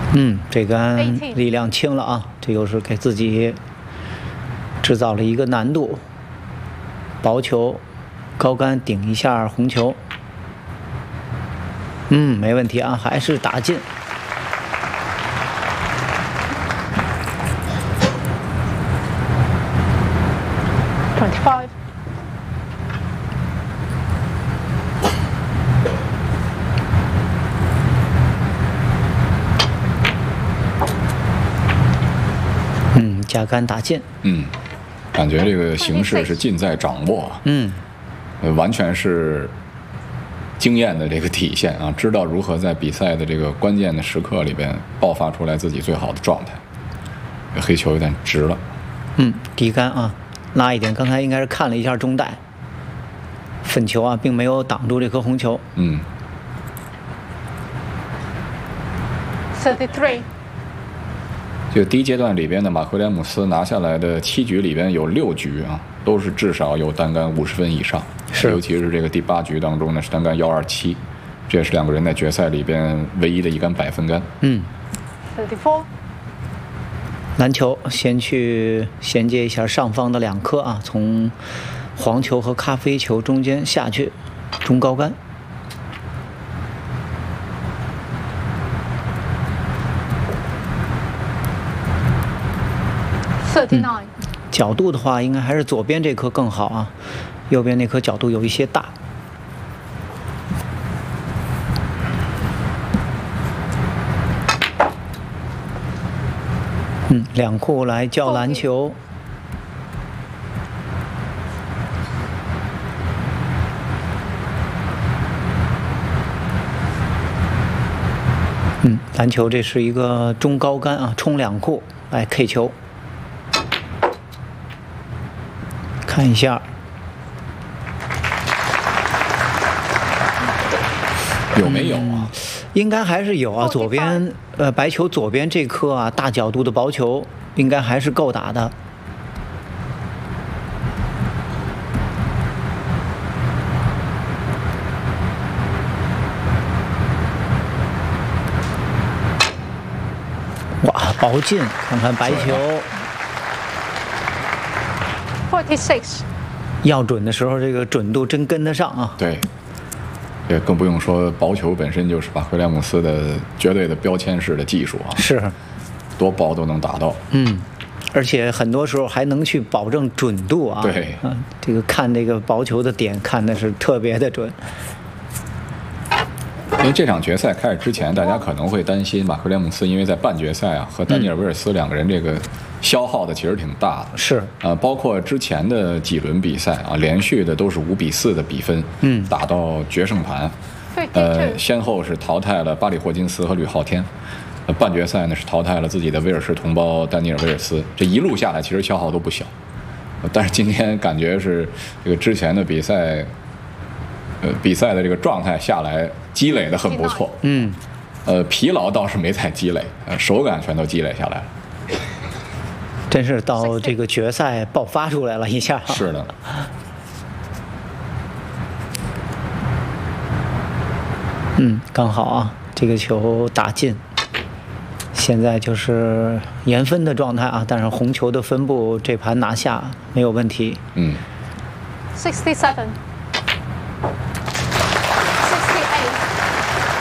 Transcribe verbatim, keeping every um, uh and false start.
嗯，这杆力量轻了啊，这又是给自己制造了一个难度。薄球，高杆顶一下红球。嗯，没问题啊，还是打进。 twenty-five。 嗯，加杆打进。 嗯，感觉这个形势是尽在掌握。 嗯， 呃，完全是经验的这个体现啊，知道如何在比赛的这个关键的时刻里边爆发出来自己最好的状态。黑球有点直了。 嗯，低杆啊，拉一点。刚才应该是看了一下中带，粉球啊，并没有挡住这颗红球。 嗯。 thirty-three。 这个第一阶段里边的马奎廉姆斯拿下来的七局里边有六局啊，都是至少有单杆五十分以上。 是， 尤其是这个第八局当中呢，是单杆幺二七，这也是两个人在决赛里边唯一的一杆百分杆。 嗯。 thirty-four。 篮球先去衔接一下上方的两颗啊，从黄球和咖啡球中间下去，中高杆。 thirty-nine。 角度的话，应该还是左边这颗更好啊，右边那颗角度有一些大。嗯，两库来叫篮球。嗯，篮球这是一个中高杆啊，冲两库来 K 球。看一下， 有没有啊？ 应该还是有啊。左边呃白球左边这颗啊大角度的薄球，应该还是够打的。哇，薄进！看看白球。 forty-six。 要准的时候，这个准度真跟得上啊。 对。也更不用说薄球本身就是马奎廉姆斯的绝对的标签式的技术啊， 是， 多薄都能打到。 嗯，而且很多时候还能去保证准度啊。 对， 啊，这个看这个薄球的点看的是特别的准。 因为这场决赛开始之前，大家可能会担心马奎廉姆斯，因为在半决赛啊和丹尼尔·威尔斯两个人这个消耗的其实挺大的。 是， 呃，包括之前的几轮比赛啊，连续的都是五比四的比分， 嗯， 打到决胜盘，呃，先后是淘汰了巴里·霍金斯和吕浩天，呃，半决赛呢是淘汰了自己的威尔士同胞丹尼尔·威尔斯，这一路下来其实消耗都不小，呃、但是今天感觉是这个之前的比赛。呃，比赛的这个状态下来，积累的很不错。 嗯， 呃，疲劳倒是没太积累，呃，手感全都积累下来了。 真是到这个决赛爆发出来了一下。 是的。 嗯，刚好啊，这个球打进。现在就是延分的状态啊，但是红球的分布这盘拿下没有问题。 嗯。 sixty-seven。